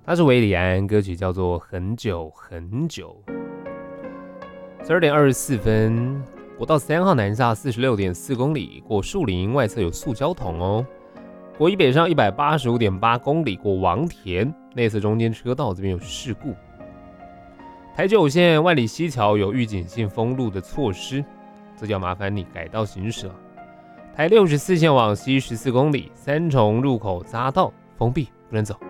他是韦礼安，歌曲叫做《很久很久》。12点24分，国道3号南下46.4公里，过树林，外侧有塑胶桶哦。国一北上185.8公里，过王田，内侧中间车道这边有事故。台9线万里西桥有预警性封路的措施，这就要麻烦你改道行驶了。台64线往西14公里，三重入口匝道封闭，不能走。